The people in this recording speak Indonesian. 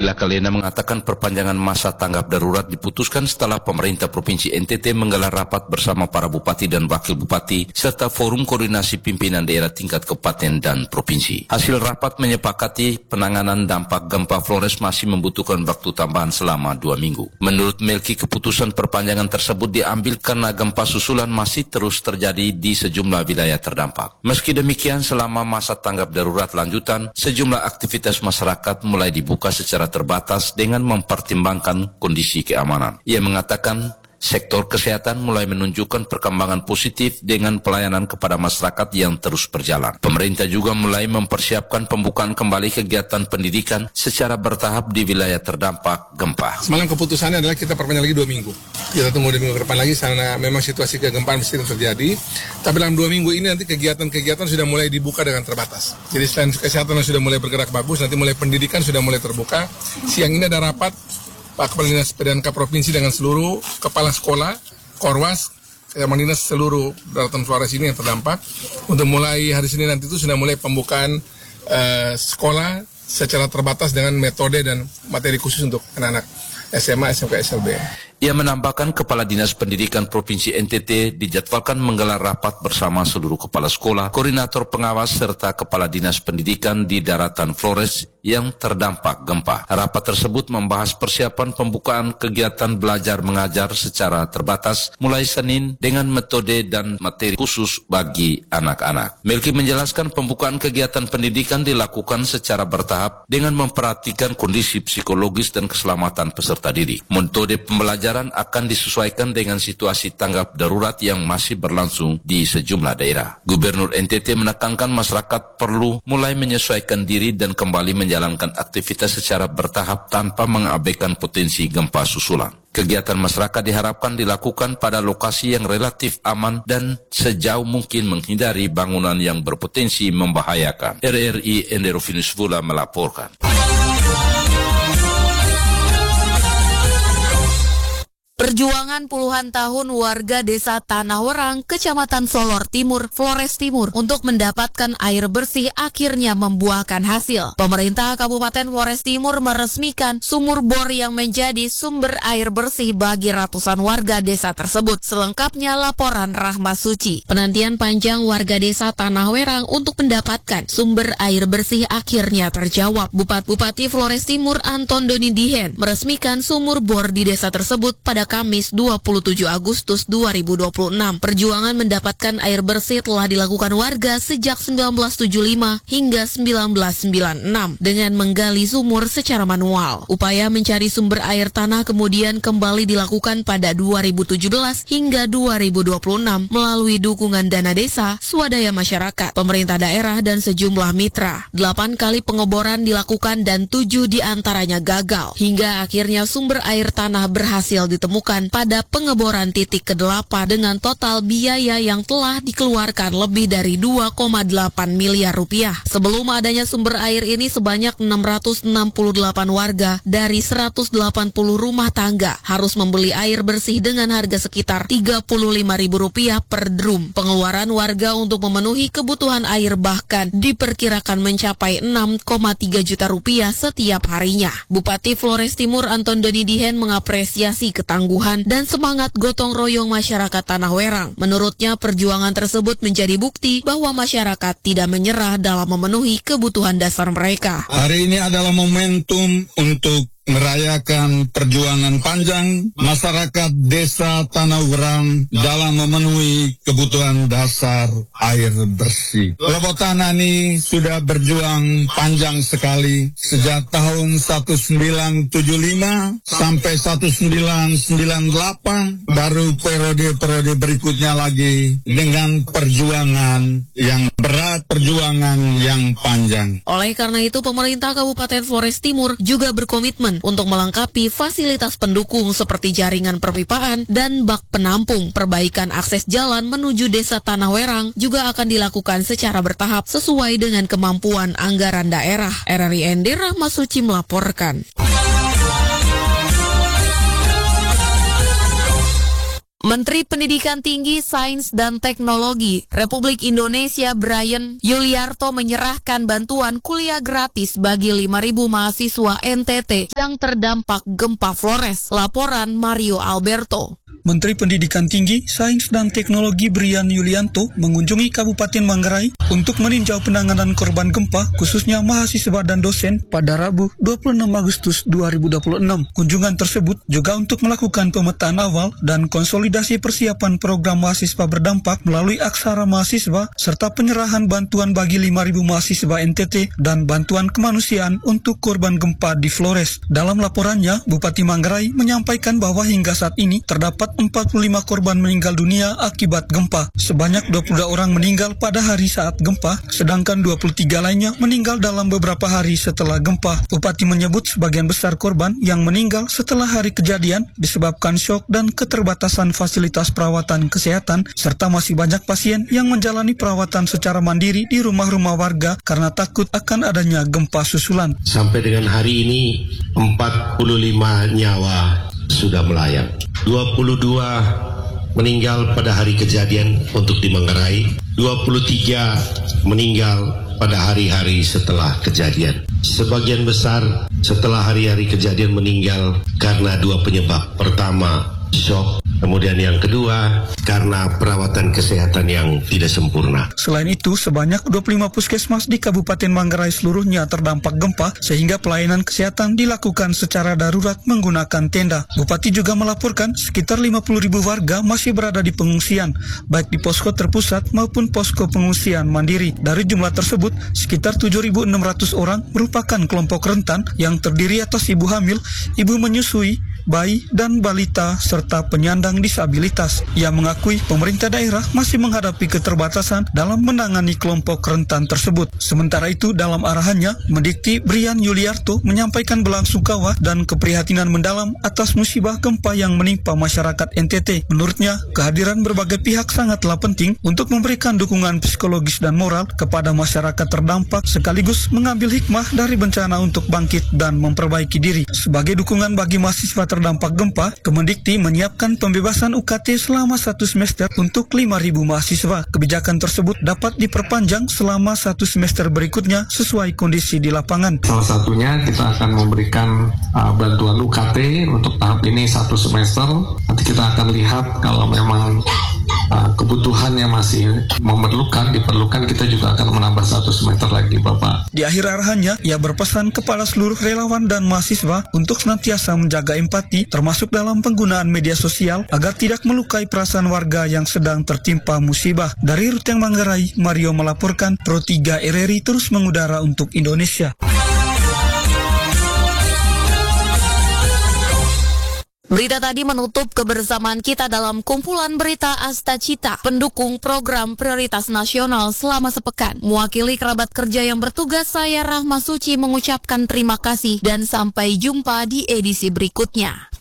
Ila Kalena mengatakan perpanjangan masa tanggap darurat diputuskan setelah pemerintah Provinsi NTT menggelar rapat bersama para bupati dan wakil bupati serta forum koordinasi pimpinan daerah tingkat kabupaten dan provinsi. Hasil rapat menyepakati penanganan dampak gempa Flores masih membutuhkan waktu tambahan selama 2 minggu. Menurut Melki, keputusan perpanjangan tersebut diambil karena gempa susulan masih terus terjadi di sejumlah wilayah terdampak. Meski demikian, selama masa tanggap darurat lanjutan, sejumlah aktivitas masyarakat mulai dibuka secara terbatas dengan mempertimbangkan kondisi keamanan. Ia mengatakan sektor kesehatan mulai menunjukkan perkembangan positif dengan pelayanan kepada masyarakat yang terus berjalan. Pemerintah juga mulai mempersiapkan pembukaan kembali kegiatan pendidikan secara bertahap di wilayah terdampak gempa. Semalam keputusannya adalah kita perpanjang lagi 2 minggu. Kita tunggu 2 minggu ke depan lagi karena memang situasi kegempaan mesti terjadi. Tapi dalam 2 minggu ini nanti kegiatan-kegiatan sudah mulai dibuka dengan terbatas. Jadi selain kesehatan yang sudah mulai bergerak bagus, nanti mulai pendidikan sudah mulai terbuka. Siang ini ada rapat Pak Kepala Dinas PDNK Provinsi dengan seluruh kepala sekolah, Korwas, Kepala Dinas seluruh Daratan Flores ini yang terdampak. Untuk mulai hari Senin nanti itu sudah mulai pembukaan sekolah secara terbatas dengan metode dan materi khusus untuk anak-anak SMA, SMK, SLB. Ia menambahkan Kepala Dinas Pendidikan Provinsi NTT dijadwalkan menggelar rapat bersama seluruh kepala sekolah, koordinator pengawas serta Kepala Dinas Pendidikan di Daratan Flores yang terdampak gempa. Rapat tersebut membahas persiapan pembukaan kegiatan belajar mengajar secara terbatas mulai Senin dengan metode dan materi khusus bagi anak-anak. Melki menjelaskan pembukaan kegiatan pendidikan dilakukan secara bertahap dengan memperhatikan kondisi psikologis dan keselamatan peserta didik. Metode pembelajaran akan disesuaikan dengan situasi tanggap darurat yang masih berlangsung di sejumlah daerah. Gubernur NTT menekankan masyarakat perlu mulai menyesuaikan diri dan kembali menjalankan aktivitas secara bertahap tanpa mengabaikan potensi gempa susulan. Kegiatan masyarakat diharapkan dilakukan pada lokasi yang relatif aman dan sejauh mungkin menghindari bangunan yang berpotensi membahayakan. RRI Enderofinus Vula melaporkan. Perjuangan puluhan tahun warga desa Tanah Werang, Kecamatan Solor Timur, Flores Timur untuk mendapatkan air bersih akhirnya membuahkan hasil. Pemerintah Kabupaten Flores Timur meresmikan sumur bor yang menjadi sumber air bersih bagi ratusan warga desa tersebut. Selengkapnya laporan Rahma Suci. Penantian panjang warga desa Tanah Werang untuk mendapatkan sumber air bersih akhirnya terjawab. Bupati Flores Timur Anton Doni Dihen meresmikan sumur bor di desa tersebut pada Kamis 27 Agustus 2026. Perjuangan mendapatkan air bersih telah dilakukan warga sejak 1975 hingga 1996 dengan menggali sumur secara manual. Upaya mencari sumber air tanah kemudian kembali dilakukan pada 2017 hingga 2026 melalui dukungan dana desa, swadaya masyarakat, pemerintah daerah, dan sejumlah mitra. 8 kali pengeboran dilakukan dan 7 diantaranya gagal. Hingga akhirnya sumber air tanah berhasil ditemukan pada pengeboran titik ke-8 dengan total biaya yang telah dikeluarkan lebih dari 2,8 miliar rupiah. Sebelum adanya sumber air ini sebanyak 668 warga dari 180 rumah tangga harus membeli air bersih dengan harga sekitar Rp35.000 per drum. Pengeluaran warga untuk memenuhi kebutuhan air bahkan diperkirakan mencapai Rp6,3 juta setiap harinya. Bupati Flores Timur Anton Doni Dihen mengapresiasi ketangguhan dan semangat gotong royong masyarakat Tanah Werang. Menurutnya perjuangan tersebut menjadi bukti bahwa masyarakat tidak menyerah dalam memenuhi kebutuhan dasar mereka. Hari ini adalah momentum untuk merayakan perjuangan panjang masyarakat desa Tanah Werang dalam memenuhi kebutuhan dasar air bersih. Kelompok tanah ini sudah berjuang panjang sekali sejak tahun 1975 sampai 1998, baru periode berikutnya lagi dengan perjuangan yang berat, perjuangan yang panjang. Oleh karena itu, pemerintah Kabupaten Flores Timur juga berkomitmen untuk melengkapi fasilitas pendukung seperti jaringan perpipaan dan bak penampung. Perbaikan akses jalan menuju desa Tanah Werang juga akan dilakukan secara bertahap sesuai dengan kemampuan anggaran daerah. RRI Rahma Suci melaporkan. Menteri Pendidikan Tinggi, Sains dan Teknologi Republik Indonesia Brian Yuliarto menyerahkan bantuan kuliah gratis bagi 5.000 mahasiswa NTT yang terdampak gempa Flores. Laporan Mario Alberto. Menteri Pendidikan Tinggi, Sains dan Teknologi Brian Yulianto mengunjungi Kabupaten Manggarai untuk meninjau penanganan korban gempa, khususnya mahasiswa dan dosen pada Rabu 26 Agustus 2026. Kunjungan tersebut juga untuk melakukan pemetaan awal dan konsolidasi persiapan program mahasiswa berdampak melalui aksara mahasiswa, serta penyerahan bantuan bagi 5.000 mahasiswa NTT dan bantuan kemanusiaan untuk korban gempa di Flores. Dalam laporannya, Bupati Manggarai menyampaikan bahwa hingga saat ini terdapat 45 korban meninggal dunia akibat gempa. Sebanyak 22 orang meninggal pada hari saat gempa, sedangkan 23 lainnya meninggal dalam beberapa hari setelah gempa. Bupati menyebut sebagian besar korban yang meninggal setelah hari kejadian disebabkan syok dan keterbatasan fasilitas perawatan kesehatan, serta masih banyak pasien yang menjalani perawatan secara mandiri di rumah-rumah warga karena takut akan adanya gempa susulan. Sampai dengan hari ini 45 nyawa sudah melayang. 22 meninggal pada hari kejadian untuk di Manggarai, 23 meninggal pada hari-hari setelah kejadian. Sebagian besar setelah hari-hari kejadian meninggal karena dua penyebab. Pertama, shock. Kemudian yang kedua, karena perawatan kesehatan yang tidak sempurna. Selain itu, sebanyak 25 puskesmas di Kabupaten Manggarai seluruhnya terdampak gempa, sehingga pelayanan kesehatan dilakukan secara darurat menggunakan tenda. Bupati juga melaporkan sekitar 50.000 warga masih berada di pengungsian, baik di posko terpusat maupun posko pengungsian mandiri. Dari jumlah tersebut, sekitar 7.600 orang merupakan kelompok rentan yang terdiri atas ibu hamil, ibu menyusui, bayi, dan balita, serta penyandang disabilitas. Ia mengakui pemerintah daerah masih menghadapi keterbatasan dalam menangani kelompok rentan tersebut. Sementara itu, dalam arahannya, Mendikti Brian Yuliarto menyampaikan belasungkawa dan keprihatinan mendalam atas musibah gempa yang menimpa masyarakat NTT. Menurutnya, kehadiran berbagai pihak sangatlah penting untuk memberikan dukungan psikologis dan moral kepada masyarakat terdampak, sekaligus mengambil hikmah dari bencana untuk bangkit dan memperbaiki diri. Sebagai dukungan bagi mahasiswa terdampak gempa, Kemendikti menyiapkan pembebasan UKT selama 1 semester untuk 5.000 mahasiswa. Kebijakan tersebut dapat diperpanjang selama 1 semester berikutnya sesuai kondisi di lapangan. Salah satunya kita akan memberikan bantuan UKT untuk tahap ini 1 semester. Nanti kita akan lihat kalau memang kebutuhannya masih diperlukan, kita juga akan menambah 1 semester lagi, Bapak. Di akhir arahannya, ia berpesan kepada seluruh relawan dan mahasiswa untuk senantiasa menjaga empati, termasuk dalam penggunaan media sosial, agar tidak melukai perasaan warga yang sedang tertimpa musibah. Dari Ruteng Manggarai, Mario melaporkan, Pro 3 RRI terus mengudara untuk Indonesia. Berita tadi menutup kebersamaan kita dalam kumpulan berita Asta Cita, pendukung program prioritas nasional selama sepekan. Mewakili kerabat kerja yang bertugas, saya Rahma Suci mengucapkan terima kasih dan sampai jumpa di edisi berikutnya.